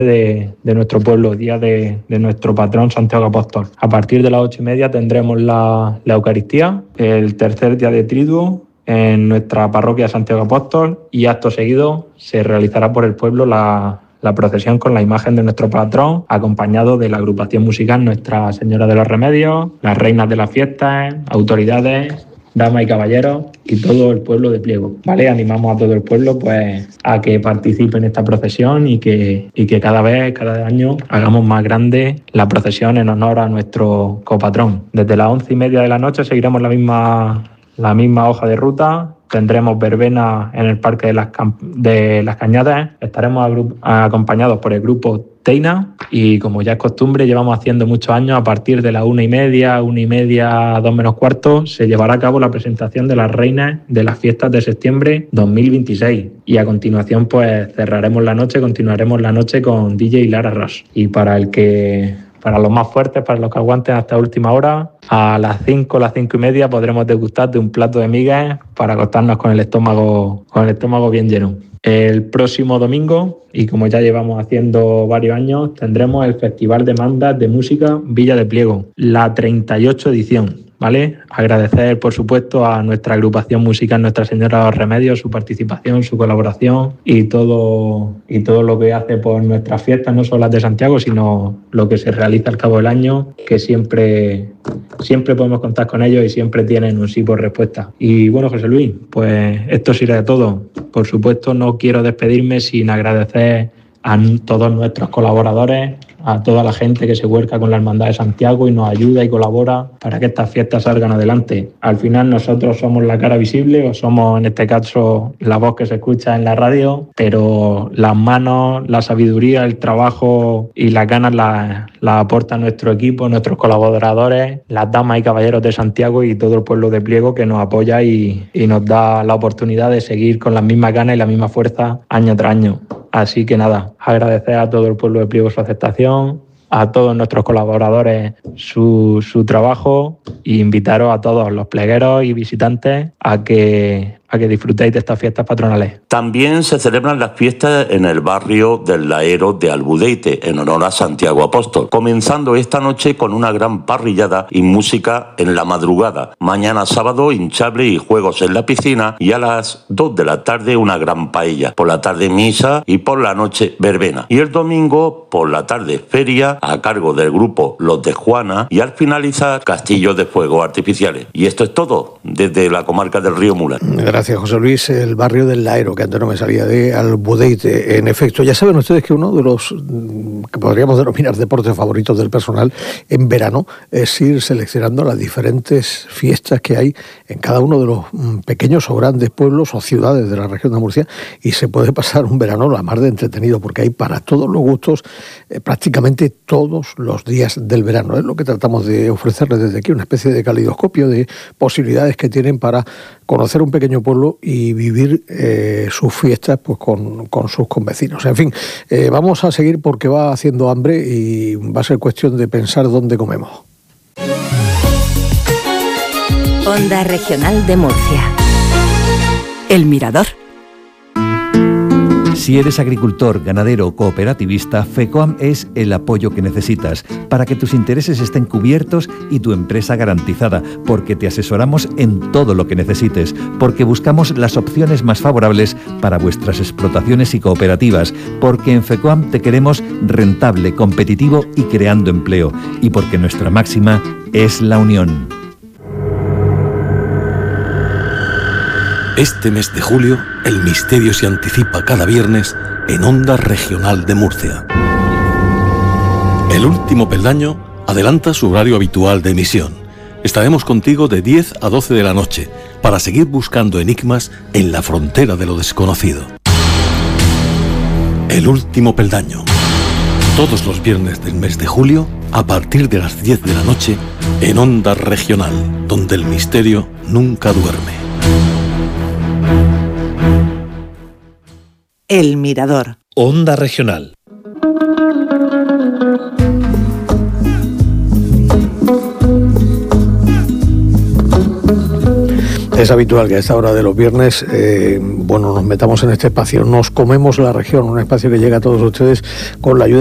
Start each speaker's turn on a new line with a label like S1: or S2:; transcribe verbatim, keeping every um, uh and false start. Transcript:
S1: de, de nuestro pueblo, día de, de nuestro patrón Santiago Apóstol. A partir de las ocho y media tendremos la, la Eucaristía, el tercer día de Triduo en nuestra parroquia Santiago Apóstol, y acto seguido se realizará por el pueblo la, la procesión con la imagen de nuestro patrón, acompañado de la agrupación musical Nuestra Señora de los Remedios, las reinas de las fiestas, autoridades, damas y caballeros y todo el pueblo de Pliego, ¿vale? Animamos a todo el pueblo pues a que participe en esta procesión y que, y que cada vez, cada año hagamos más grande la procesión en honor a nuestro copatrón. Desde las once y media de la noche seguiremos la misma, la misma hoja de ruta. Tendremos verbena en el Parque de las, de las Cañadas. Estaremos agru- acompañados por el grupo Teina y, como ya es costumbre, llevamos haciendo muchos años, a partir de las una y media, una y media, dos menos cuarto, se llevará a cabo la presentación de las reinas de las fiestas de septiembre dos mil veintiséis. Y a continuación pues cerraremos la noche, continuaremos la noche con D J Lara Ross. Y para el que... Para los más fuertes, para los que aguanten hasta última hora, a las cinco, las cinco y media podremos degustar de un plato de migas para acostarnos con el estómago, con el estómago bien lleno. El próximo domingo, y como ya llevamos haciendo varios años, tendremos el Festival de Bandas de Música Villa de Pliego, la treinta y ocho edición, ¿vale? Agradecer, por supuesto, a nuestra agrupación musical Nuestra Señora de los Remedios, su participación, su colaboración y todo, y todo lo que hace por nuestras fiestas, no solo las de Santiago, sino lo que se realiza al cabo del año, que siempre, siempre podemos contar con ellos y siempre tienen un sí por respuesta. Y bueno, José Luis, pues esto será todo. Por supuesto, no quiero despedirme sin agradecer a todos nuestros colaboradores, a toda la gente que se vuelca con la Hermandad de Santiago y nos ayuda y colabora para que estas fiestas salgan adelante. Al final nosotros somos la cara visible, o somos en este caso la voz que se escucha en la radio, pero las manos, la sabiduría, el trabajo y las ganas las, las aporta nuestro equipo, nuestros colaboradores, las damas y caballeros de Santiago y todo el pueblo de Pliego, que nos apoya y, y nos da la oportunidad de seguir con las mismas ganas y la misma fuerza año tras año. Así que nada, agradecer a todo el pueblo de Pliego su aceptación, a todos nuestros colaboradores su, su trabajo, e invitaros a todos los plegueros y visitantes a que, a que disfrutéis de estas fiestas patronales.
S2: También se celebran las fiestas en el barrio del Laero de Albudeite, en honor a Santiago Apóstol, comenzando esta noche con una gran parrillada y música en la madrugada. Mañana sábado, hinchable y juegos en la piscina, y a las dos de la tarde una gran paella. Por la tarde misa y por la noche verbena. Y el domingo por la tarde feria a cargo del grupo Los de Juana, y al finalizar castillos de fuegos artificiales. Y esto es todo desde la comarca del Río Mula.
S3: Gracias, José Luis. El barrio del Laero, que antes no me salía, de Albudeite. En efecto, ya saben ustedes que uno de los que podríamos denominar deportes favoritos del personal en verano es ir seleccionando las diferentes fiestas que hay en cada uno de los pequeños o grandes pueblos o ciudades de la región de Murcia, y se puede pasar un verano la más de entretenido, porque hay para todos los gustos eh, prácticamente todos los días del verano. Es lo que tratamos de ofrecerles desde aquí, una especie de calidoscopio de posibilidades que tienen para conocer un pequeño pueblo y vivir eh, sus fiestas pues con, con sus convecinos. En fin, eh, vamos a seguir porque va haciendo hambre y va a ser cuestión de pensar dónde comemos.
S4: Onda Regional de Murcia. El Mirador.
S5: Si eres agricultor, ganadero o cooperativista, FECOAM es el apoyo que necesitas para que tus intereses estén cubiertos y tu empresa garantizada, porque te asesoramos en todo lo que necesites, porque buscamos las opciones más favorables para vuestras explotaciones y cooperativas, porque en FECOAM te queremos rentable, competitivo y creando empleo, y porque nuestra máxima es la unión.
S6: Este mes de julio, el misterio se anticipa cada viernes en Onda Regional de Murcia. El último peldaño adelanta su horario habitual de emisión. Estaremos contigo de diez a doce de la noche para seguir buscando enigmas en la frontera de lo desconocido. El último peldaño. Todos los viernes del mes de julio, a partir de las diez de la noche, en Onda Regional, donde el misterio nunca duerme.
S4: El Mirador.
S6: Onda Regional.
S3: Es habitual que a esta hora de los viernes, eh, bueno, nos metamos en este espacio, nos comemos la región, un espacio que llega a todos ustedes con la ayuda